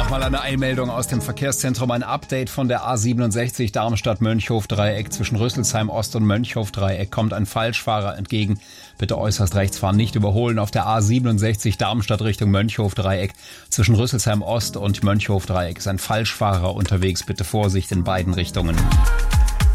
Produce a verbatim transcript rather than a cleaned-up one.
Nochmal eine Einmeldung aus dem Verkehrszentrum, ein Update von der A siebenundsechzig Darmstadt-Mönchhof-Dreieck. Zwischen Rüsselsheim Ost und Mönchhof-Dreieck kommt ein Falschfahrer entgegen. Bitte äußerst rechts fahren, nicht überholen. Auf der A siebenundsechzig Darmstadt Richtung Mönchhof-Dreieck. Zwischen Rüsselsheim Ost und Mönchhof-Dreieck ist ein Falschfahrer unterwegs. Bitte Vorsicht in beiden Richtungen.